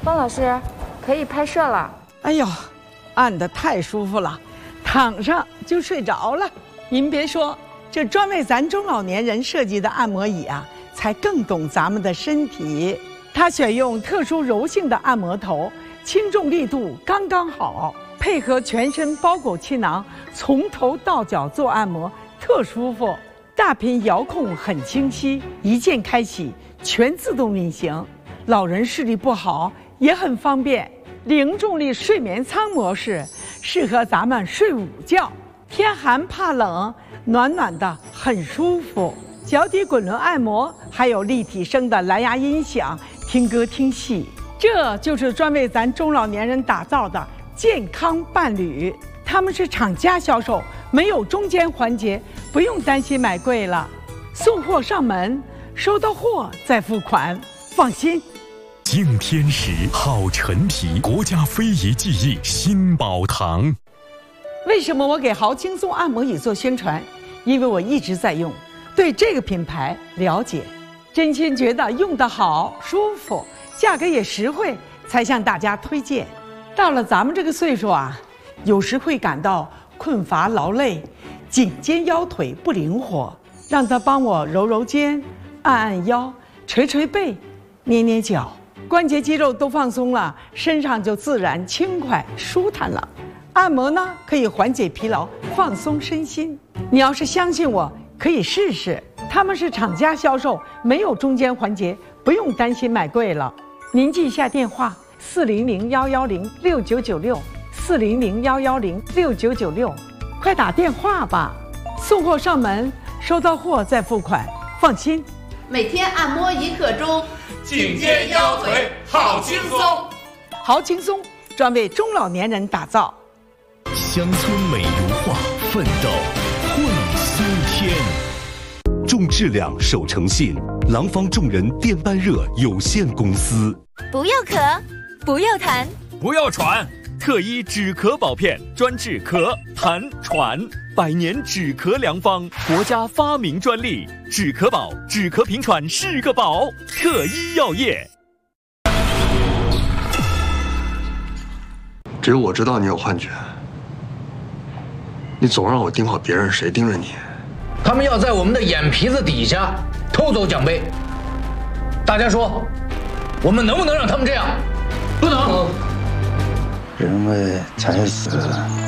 方老师，可以拍摄了。 哎呦，按得太舒服了，躺上就睡着了。您别说，这专为咱中老年人设计的按摩椅啊，才更懂咱们的身体。它选用特殊柔性的按摩头，轻重力度刚刚好，配合全身包裹气囊，从头到脚做按摩，特舒服。大屏遥控很清晰，一键开启，全自动运行。老人视力不好也很方便。零重力睡眠舱模式适合咱们睡午觉，天寒怕冷，暖暖的很舒服。脚底滚轮按摩，还有立体声的蓝牙音响，听歌听戏。这就是专为咱中老年人打造的健康伴侣。他们是厂家销售，没有中间环节，不用担心买贵了。送货上门，收到货再付款，放心。 敬天时，好陈皮，国家非遗技艺新宝堂。 为什么我给豪轻松按摩椅做宣传？因为我一直在用，对这个品牌了解，真心觉得用得好、舒服，价格也实惠，才向大家推荐。到了咱们这个岁数啊，有时会感到困乏劳累，颈肩腰腿不灵活，让他帮我揉揉肩、按按腰、捶捶背、捏捏脚，关节肌肉都放松了，身上就自然轻快舒坦了。按摩呢，可以缓解疲劳，放松身心。你要是相信我，可以试试。他们是厂家销售，没有中间环节，不用担心买贵了。您记一下电话：400-110-6996，400-110-6996，快打电话吧。送货上门，收到货再付款，放心。 每天按摩1刻钟， 颈肩腰腿好轻松。 好轻松，专为中老年人打造。 乡村美如画，奋斗会苏天。 重质量守诚信，廊坊众人电般热有限公司。 不要咳，不要痰， 不要喘， 特医止咳保片，专治咳、痰、喘，100年止咳良方，国家发明专利。止咳宝，止咳平喘是个宝。特医药业。 只有我知道你有幻觉，你总让我盯好别人，谁盯着你？ 他们要在我们的眼皮子底下偷走奖杯，大家说，我们能不能让他们这样？不能。 人为财死，